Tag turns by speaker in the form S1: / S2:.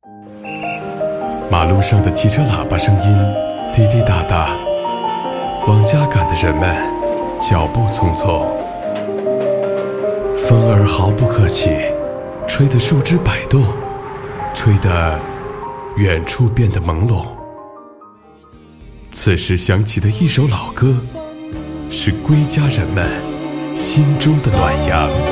S1: 马路上的汽车喇叭声音滴滴答答，往家赶的人们脚步匆匆。风儿毫不客气，吹得树枝摆动，吹得远处变得朦胧。此时响起的一首老歌，是归家人们心中的暖阳。